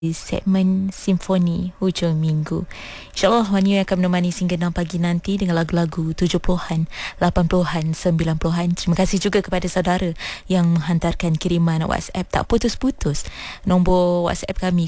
segmen Simfoni Hujung Minggu. InsyaAllah Wani akan menemani hingga 6 pagi nanti dengan lagu-lagu 70-an, 80-an, 90-an. Terima kasih juga kepada saudara yang menghantarkan kiriman WhatsApp tak putus-putus. Nombor WhatsApp kami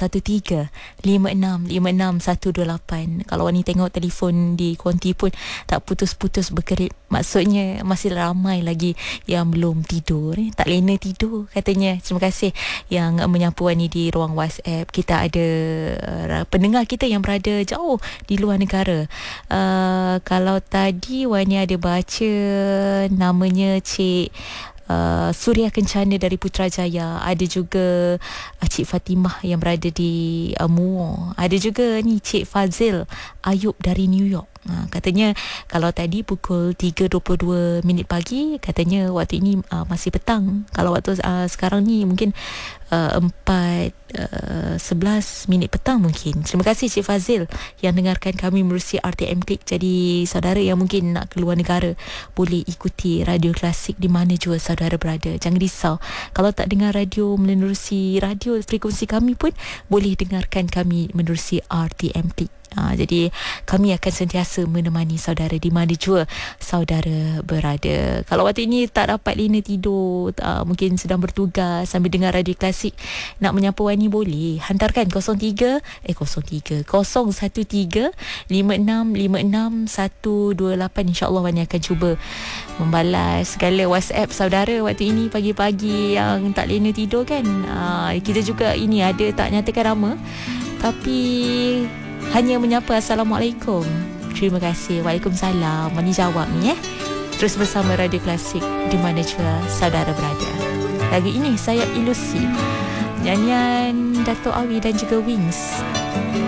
013-5656-128. Kalau Wani tengok telefon di konti pun tak putus-putus berkerit. Maksudnya masih ramai lagi yang belum tidur, tak lena tidur katanya. Terima kasih yang menyapu Wani di ruang WhatsApp. Kita ada pendengar kita yang berada jauh di luar negara. Kalau tadi Wani ada baca namanya Cik Suria Kencana dari Putrajaya. Ada juga Cik Fatimah yang berada di Muar. Ada juga ni Cik Fazil Ayub dari New York. Katanya kalau tadi pukul 3.22 pagi, katanya waktu ini masih petang. Kalau waktu sekarang ni mungkin 4:11 petang mungkin. Terima kasih Cik Fazil yang dengarkan kami menerusi RTM Klik. Jadi saudara yang mungkin nak keluar negara boleh ikuti radio klasik di mana jua saudara berada. Jangan risau, kalau tak dengar radio menerusi radio frekuensi kami pun boleh dengarkan kami menerusi RTM Klik. Jadi kami akan sentiasa menemani saudara di mana jua saudara berada. Kalau waktu ini tak dapat lena tidur, mungkin sedang bertugas sambil dengar radio klasik, nak menyapa Wani boleh hantarkan 013 5656 128. InsyaAllah Wani akan cuba membalas segala WhatsApp saudara waktu ini pagi-pagi yang tak lena tidur kan. Kita juga ini ada tak nyatakan nama, tapi hanya menyapa Assalamualaikum. Terima kasih. Waalaikumsalam. Wani jawab ni Terus bersama Radio Klasik di mana jua saudara berada. Lagu ini Sayap Ilusi, nyanyian Dato' Awi dan juga Wings.